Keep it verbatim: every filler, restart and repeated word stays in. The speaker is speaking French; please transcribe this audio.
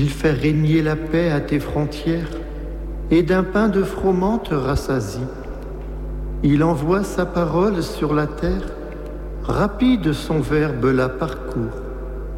Il fait régner la paix à tes frontières, et d'un pain de froment te rassasie. Il envoie sa parole sur la terre, rapide son verbe la parcourt.